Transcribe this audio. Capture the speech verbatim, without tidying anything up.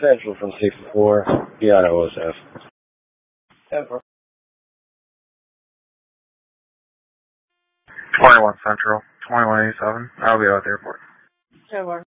Central from sixty-four, be on O S F. ten four. twenty-one Central, twenty-one eighty-seven. I'll be out at the airport. ten four.